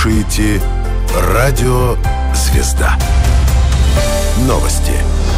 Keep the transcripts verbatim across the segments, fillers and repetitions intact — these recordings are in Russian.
слушаете «Радио Звезда». Новости.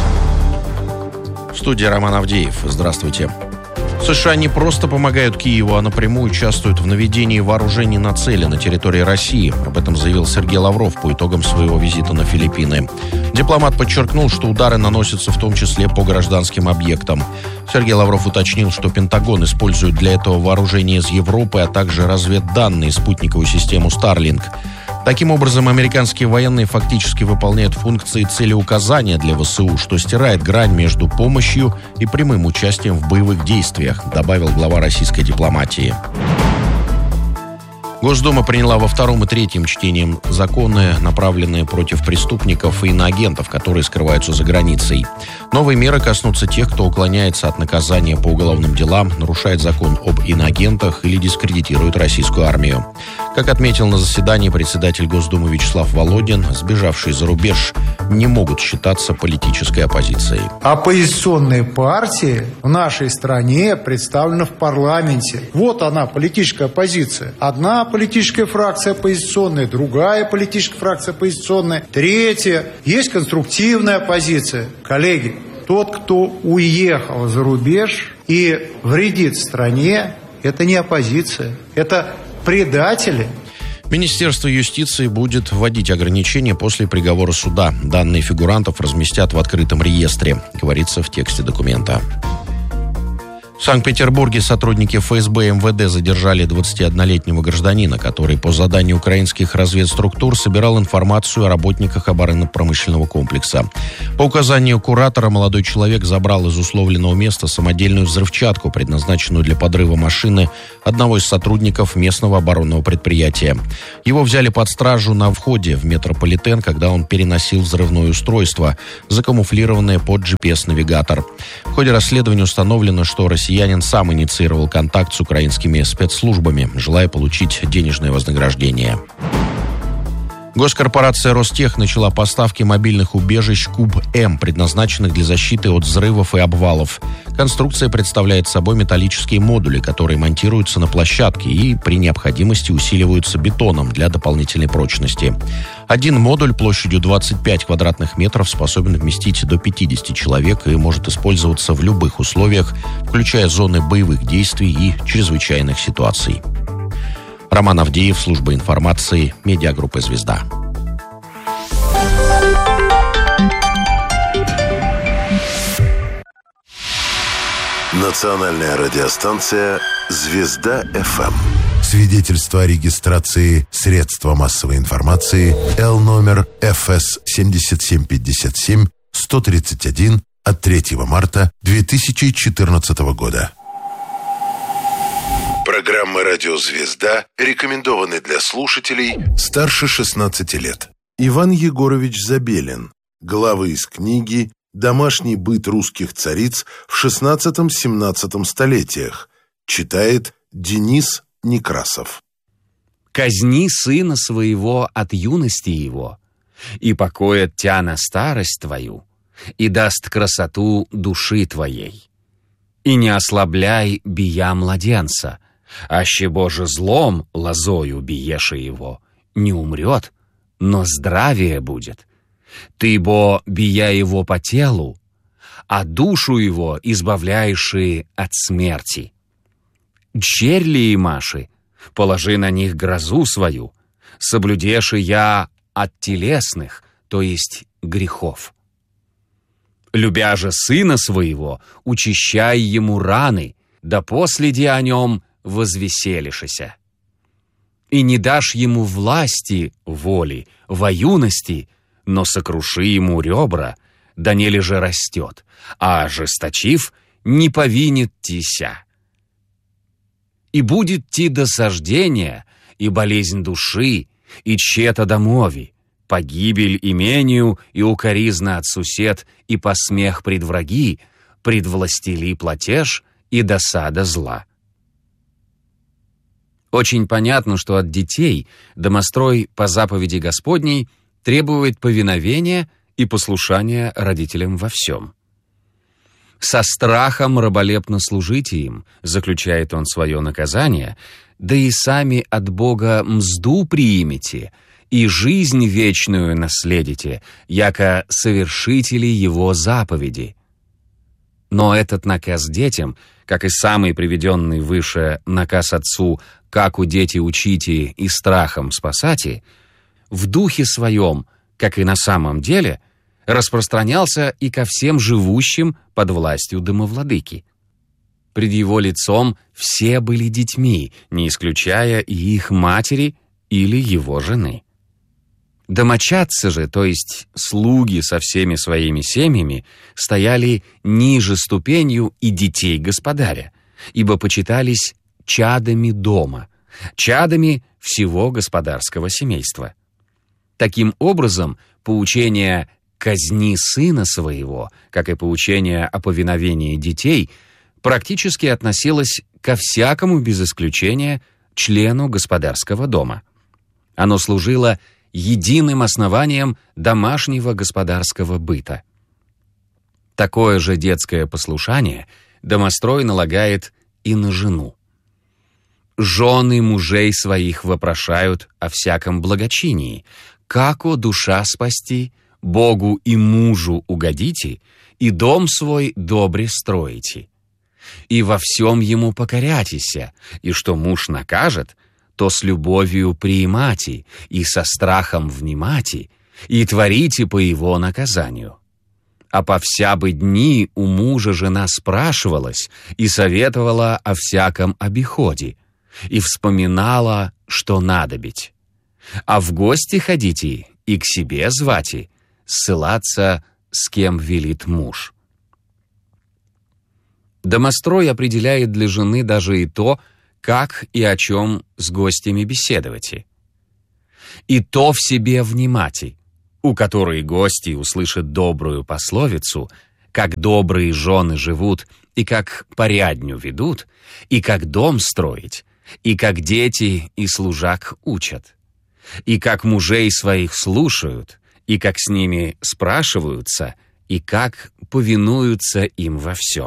В студии Роман Авдеев. Здравствуйте. США не просто помогают Киеву, а напрямую участвуют в наведении вооружений на цели на территории России. Об этом заявил Сергей Лавров по итогам своего визита на Филиппины. Дипломат подчеркнул, что удары наносятся в том числе по гражданским объектам. Сергей Лавров уточнил, что Пентагон использует для этого вооружение из Европы, а также разведданные, спутниковую систему Starlink. Таким образом, американские военные фактически выполняют функции целеуказания для ВСУ, что стирает грань между помощью и прямым участием в боевых действиях, добавил глава российской дипломатии. Госдума приняла во втором и третьем чтении законы, направленные против преступников и иноагентов, которые скрываются за границей. Новые меры коснутся тех, кто уклоняется от наказания по уголовным делам, нарушает закон об иноагентах или дискредитирует российскую армию. Как отметил на заседании председатель Госдумы Вячеслав Володин, сбежавшие за рубеж не могут считаться политической оппозицией. Оппозиционные партии в нашей стране представлены в парламенте. Вот она, политическая оппозиция. Одна политическая фракция оппозиционная, другая политическая фракция оппозиционная, третья. Есть конструктивная оппозиция. Коллеги, тот, кто уехал за рубеж и вредит стране, это не оппозиция, это предатели. Министерство юстиции будет вводить ограничения после приговора суда. Данные фигурантов разместят в открытом реестре, говорится в тексте документа. В Санкт-Петербурге сотрудники эф эс бэ и эм вэ дэ задержали двадцатиоднолетнего гражданина, который по заданию украинских разведструктур собирал информацию о работниках оборонно-промышленного комплекса. По указанию куратора молодой человек забрал из условленного места самодельную взрывчатку, предназначенную для подрыва машины одного из сотрудников местного оборонного предприятия. Его взяли под стражу на входе в метрополитен, когда он переносил взрывное устройство, закамуфлированное под джи пи эс-навигатор. В ходе расследования установлено, что россияне Россиянин сам инициировал контакт с украинскими спецслужбами, желая получить денежное вознаграждение. Госкорпорация «Ростех» начала поставки мобильных убежищ «Куб-М», предназначенных для защиты от взрывов и обвалов. Конструкция представляет собой металлические модули, которые монтируются на площадке и при необходимости усиливаются бетоном для дополнительной прочности. Один модуль площадью двадцать пять квадратных метров способен вместить до пятьдесят человек и может использоваться в любых условиях, включая зоны боевых действий и чрезвычайных ситуаций. Роман Авдеев, служба информации, медиагруппы «Звезда». Национальная радиостанция «Звезда эф эм». Свидетельство о регистрации средства массовой информации Л номер эф эс семь семь пять семь сто тридцать один от третьего марта две тысячи четырнадцатого года. Программы «Радио Звезда» рекомендованы для слушателей старше шестнадцати лет. Иван Егорович Забелин. Главы из книги «Домашний быт русских цариц в шестнадцатом-семнадцатом столетиях». Читает Денис Некрасов. «Казни сына своего от юности его, и покоят тя на старость твою, и даст красоту души твоей. И не ослабляй бия младенца, аще Боже злом лозою биеше его, не умрет, но здравие будет. Ты бо бия его по телу, а душу его избавляешь и от смерти. Черли и маши, положи на них грозу свою, соблюдеши я от телесных, то есть грехов. Любя же сына своего, учащай ему раны, да последи о нем возвеселишися. И не дашь ему власти, воли, во юности, но сокруши ему ребра, да нели же растет, а ожесточив, не повинит тися. И будет ти досаждение, и болезнь души, и чета домови, погибель имению, и укоризна от сусед, и посмех пред враги, пред властели платеж, и досада зла. Очень понятно, что от детей домострой по заповеди Господней требует повиновения и послушания родителям во всем. Со страхом раболепно служите им, заключает он свое наказание, да и сами от Бога мзду приимете, и жизнь вечную наследите, яко совершители Его заповеди. Но этот наказ детям, как и самый приведенный выше наказ отцу, как у дети учите и страхом спасати, в духе своем, как и на самом деле, распространялся и ко всем живущим под властью домовладыки. Пред его лицом все были детьми, не исключая и их матери или его жены. Домочадцы же, то есть слуги со всеми своими семьями, стояли ниже ступенью и детей господаря, ибо почитались чадами дома, чадами всего господарского семейства. Таким образом, поучение «казни сына своего», как и поучение о повиновении детей, практически относилось ко всякому без исключения члену господарского дома. Оно служило единым основанием домашнего господарского быта. Такое же детское послушание домострой налагает и на жену. Жены мужей своих вопрошают о всяком благочинии, како душа спасти, Богу и мужу угодите, и дом свой добре строите. И во всем ему покорятися, и что муж накажет, то с любовью приимати, и со страхом внимати, и творите по его наказанию. А по вся бы дни у мужа жена спрашивалась и советовала о всяком обиходе, и вспоминала, что надобить. А в гости ходите и к себе звати, ссылаться, с кем велит муж. Домострой определяет для жены даже и то, как и о чем с гостями беседовать. И то в себе внимати, у которой гости услышат добрую пословицу, как добрые жены живут, и как порядню ведут, и как дом строить, и как дети и служак учат, и как мужей своих слушают, и как с ними спрашиваются, и как повинуются им во всем.